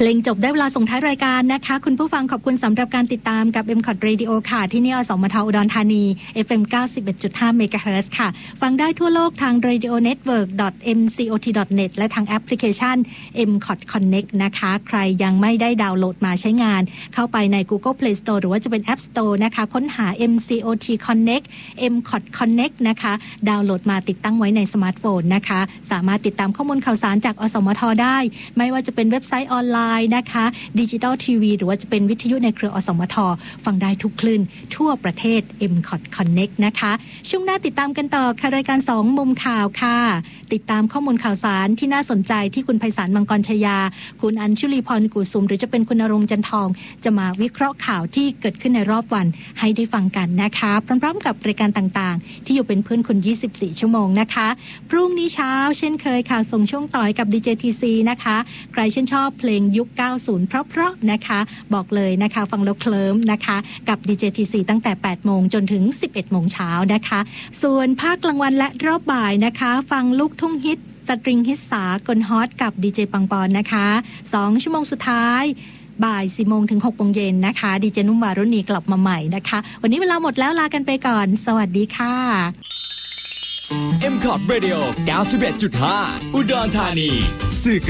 เพลงจบได้เวลาส่งท้ายรายการนะคะคุณผู้ฟังขอบคุณสำหรับการติดตามกับ MCOT Radio ค่ะที่นี่อสมทอุดรธานี FM 91.5 MHz ค่ะฟังได้ทั่วโลกทาง radionetwork.mcot.net และทางแอปพลิเคชัน MCOT Connect นะคะใครยังไม่ได้ดาวน์โหลดมาใช้งานเข้าไปใน Google Play Store หรือว่าจะเป็น App Store นะคะค้นหา MCOT Connect MCOT Connect นะคะดาวน์โหลดมาติดตั้งไว้ในสมาร์ทโฟนนะคะสามารถติดตามข้อมูลข่าวสารจากอสมทได้ไม่ว่าจะเป็นเว็บไซต์ออนไลน์นะคะดิจิตอลทีวีหรือว่าจะเป็นวิทยุในเครืออสมทฟังได้ทุกคลื่นทั่วประเทศ MCOT Connect นะคะช่วงหน้าติดตามกันต่อค่ะรายการ2มุมข่าวค่ะติดตามข้อมูลข่าวสารที่น่าสนใจที่คุณไพศาลมังกรชยาคุณอัญชุลีพรกุสุมหรือจะเป็นคุณณรงค์จันทองจะมาวิเคราะห์ข่าวที่เกิดขึ้นในรอบวันให้ได้ฟังกันนะคะพร้อมๆกับรายการต่างๆที่อยู่เป็นเพื่อนคุณ24ชั่วโมงนะคะพรุ่งนี้เช้าเช่นเคยค่ะส่งช่วงต่อกับ DJTC นะคะใครชื่นชอบเพลงยุค90เพราะๆนะคะบอกเลยนะคะฟังแล้วเคลิ้มนะคะกับ DJTC ตั้งแต่ 8 โมงจนถึง 11 โมงเช้านะคะส่วนภาคกลางวันและรอบบ่ายนะคะฟังลูกทุ่งฮิตสตริงฮิตสากลฮอตกับดีเจปังปอนนะคะ2ชั่วโมงสุดท้ายบ่าย 4 โมงถึง 6 โมงเย็นนะคะดีเจนุ่มวารุณีกลับมาใหม่นะคะวันนี้เวลาหมดแล้วลากันไปก่อนสวัสดีค่ะ MCOT Radio 91.5 อุดรธานีสื่อ